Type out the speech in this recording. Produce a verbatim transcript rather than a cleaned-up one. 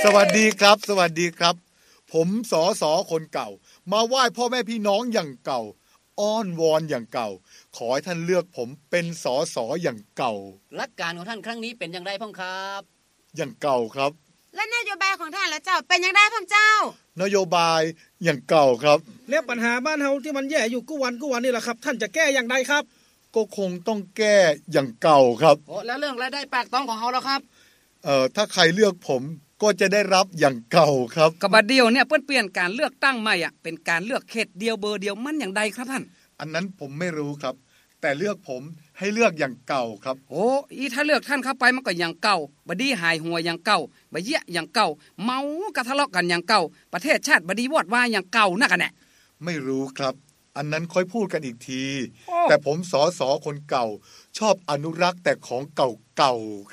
สวัสดีครับสวัสดีครับผมสสคนเก่ามาไหว้พ่อแม่พี่น้องอย่างเก่าอ้อนวอนอย่างเก่าขอให้ท่านเลือกผมเป็นสสอย่างเก่าหลักการของท่านครั้งนี้เป็นอย่างไรพ่อครับอย่างเก่าครับและนโยบายของท่านและเจ้าเป็นอย่างไรพ่อเจ้านโยบายอย่างเก่าครับแล้วปัญหาบ้านเฮาที่มันแย่อยู่กู้วันกู้วันนี่แหละครับท่านจะแก้อย่างไรครับก็คงต้องแก้อย่างเก่าครับโอ้แล้วเรื่องรายได้ปากท้องของเฮาแล้วครับเอ่อถ้าใครเลือกผมก็จะได้รับอย่างเก่าครับกบัดเดียวเนี่ยเปิ้นเปลี่ยนการเลือกตั้งใหม่อ่ะเป็นการเลือกเขตเดียวเบอร์เดียวมันอย่างใดครับท่านอันนั้นผมไม่รู้ครับแต่เลือกผมให้เลือกอย่างเก่าครับโอ้อีถ้าเลือกท่านเข้าไปมันก็อย่างเก่าบดีหายหัวอย่างเก่าบะเยะอย่างเก่าเมากะทะเลาะกันอย่างเก่าประเทศชาติบดีวอดวายอย่างเก่านักกันแน่ไม่รู้ครับอันนั้นค่อยพูดกันอีกทีแต่ผมสสคนเก่าชอบอนุรักษ์แต่ของเก่าๆ